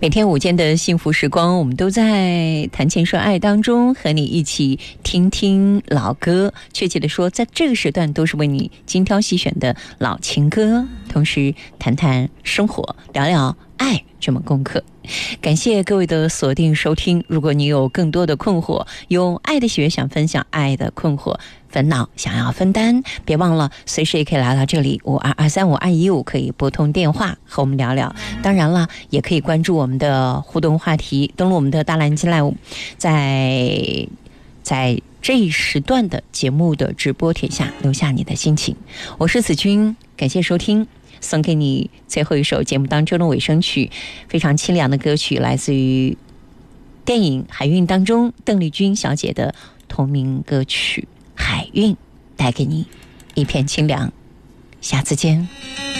每天午间的幸福时光，我们都在谈情说爱当中和你一起听听老歌，确切的说在这个时段都是为你精挑细选的老情歌，同时谈谈生活，聊聊爱这门功课。感谢各位的锁定收听，如果你有更多的困惑，有爱的喜悦想分享，爱的困惑烦恼想要分担，别忘了随时也可以来到这里52235215，可以拨通电话和我们聊聊。当然了，也可以关注我们的互动话题，登录我们的大蓝鲸 Live， 在这一时段的节目的直播帖下留下你的心情。我是子君，感谢收听，送给你最后一首节目当中的尾声曲，非常清凉的歌曲，来自于电影《海韵》当中邓丽君小姐的同名歌曲《海韵》，带给你一片清凉。下次见。